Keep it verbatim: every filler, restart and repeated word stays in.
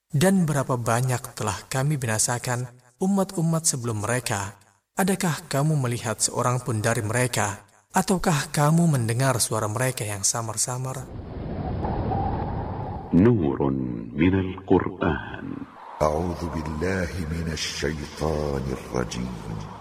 Dan berapa banyak telah kami binasakan umat-umat sebelum mereka. Adakah kamu melihat seorang pun dari mereka? Ataukah kamu mendengar suara mereka yang samar-samar? Nurun minal Qur'an. A'udzu billahi minasy syaithanir rajim.